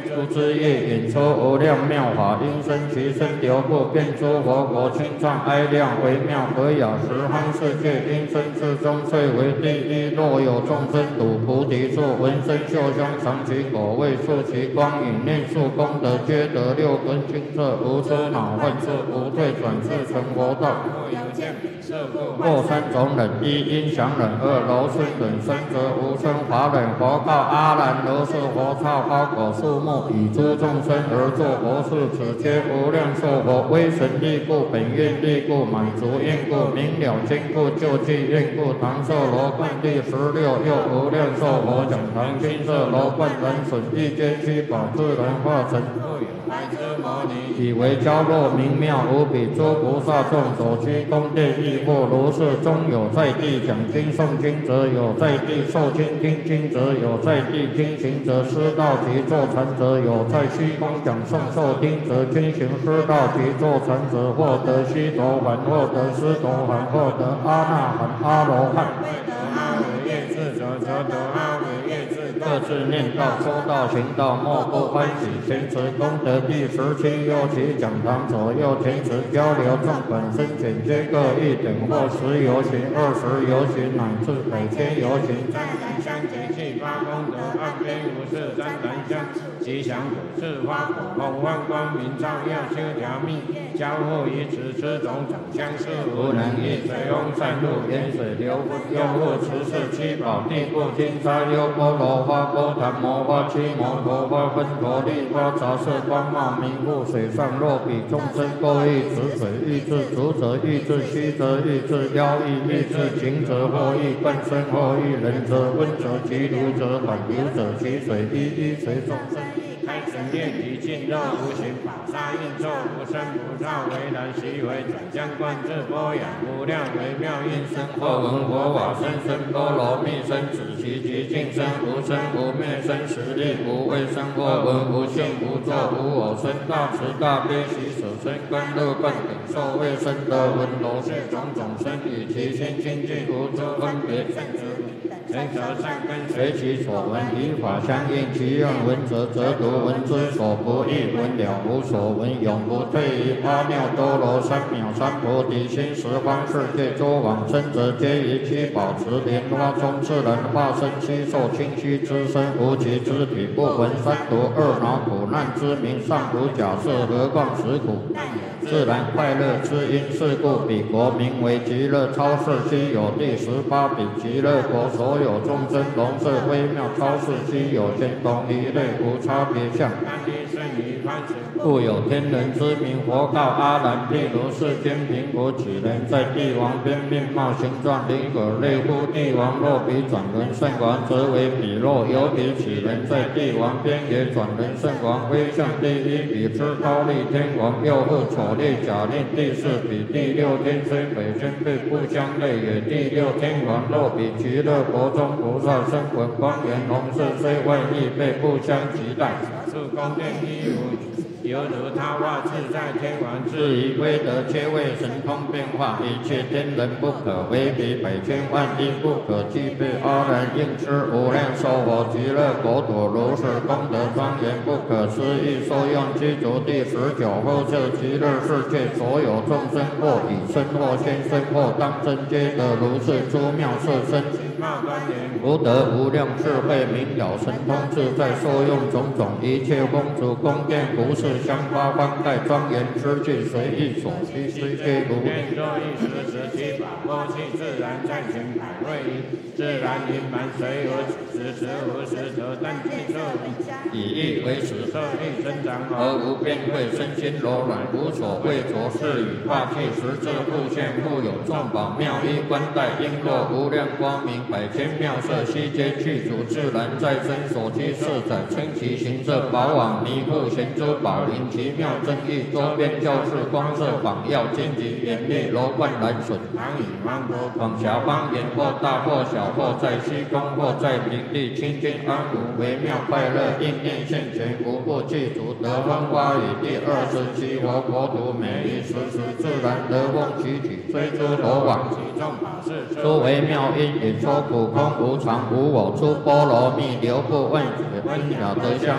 出之业，引出无量妙法，因生其身流布，遍诸佛国，清畅哀亮，微妙和雅，十方世界，因生之中最为第一。若有众生睹菩提树，闻声嗅香，尝其果味，触其光影，念数功德，皆得六根清澈，无出恼患处，无退转世，成佛道。或三种忍：一因想忍，二柔顺忍，三则无生法忍。佛告阿难：如是佛刹花果树木，以诸众生而作佛事，此皆无量寿佛威神力故，本愿力故，满足愿故，明了经故，救济愿故。唐寿罗冠第16，又无量寿佛讲堂金色罗冠人损，一皆七宝自然化成。以为娇弱明妙无比，诸菩萨众所居宫殿亦或如是。中有在地讲经诵经者，有在地受经听经者，有在地听行者，师道及坐禅者，有在虚空讲诵受听者，均行师道及坐禅者，获得须陀洹，获得斯陀含，获得阿那含、阿罗汉。各自念道、说道、行道，莫不欢喜。前持功德第17，右其讲堂，左右前持交流，众本身简皆各一等，或10游行、20游行，乃至100千游行。赞然香节气发功德，岸边无事赞然香，吉祥果是花果，红万光明照耀，修条密，交互于此，此种长相是无能易。水翁散入，沿水流不用户，持是七宝地故，金沙优波罗花、波檀摩花、七摩陀花、分陀利花，杂色光茂明护。水上若比众生各欲此水，欲至足者，欲至虚则，欲至腰意，欲至情者，或欲观身，或欲人者，温者其如者，反流者其水，一随众生。开神念体尽肉无形，宝沙应作无生菩萨为然，习为转将观自波雅，无量微妙应身。或闻佛法身，身波罗蜜身，子其极尽身，无生无灭身，实力无畏身。或闻无性无作无我身，大慈大悲喜舍身，观乐观顶受卫生得闻罗是种种身，与其心清净，无诸分别正知。成则善根随其所闻，以法相应，其愿闻者则读，闻之所不异，闻了无所闻，永不退于阿耨多罗三藐三菩提心。十方世界诸往生者，皆以七宝池莲花中自然化身，悉受清虚之身，无其肢体，不闻三毒二恼苦难之名，尚如假设，何况实苦。自然快乐之因，是故彼国名为极乐超世，悉有第18比极乐国，所有众生龙色微妙超世，悉有天同一类，无差别相。故有天人之名。佛告阿难：譬如世间贫苦几人，在帝王边，面貌形状灵可类乎帝王。若比转轮圣王，则为彼若有比几人，在帝王边，也转轮圣王威相第一，比之高丽天王。又复丑烈假令第4比第6天，虽北天辈不相类，也第6天王。若比极乐国中菩萨声闻光颜红色，虽万亿辈不相及待。是宫殿一无，犹如他化自在天王，至于威德，皆为神通变化，一切天人不可为比，100千万亿不可计备。阿难应知无量寿佛极乐国土，如是功德庄严不可思议。受用具足第19后设极乐世界，所有众生或以身或现身或当真，皆得如是诸妙色身，福德无量智慧明了神通自在，受用种种一切风烛宫殿服饰香花幡盖庄严之具，随意所需虽皆如。愿作一时时七宝波气，自然暂行百瑞音，自然盈满随无此时，无时则但具色以意为实，色力增长而无变慧，身心柔软，无所畏着，是与化气实质复现，复有众宝妙衣冠带璎珞，无量光明100千妙色，悉皆具足，自然在身所居四载，称其行色宝网弥护，贤珠宝林奇妙正义，周边教室光色榜耀，荆棘严厉罗冠蓝笋，常以芒果广狭方言，或大或小，或在虚空，或在平地，清净安无微妙快乐，应念现前，无不具足。得风花雨第27佛国土，每一时自然得风起起，虽诸罗网其众法事，诸微妙因，引说苦空无常无我，诸波罗蜜流布问解，分了得相。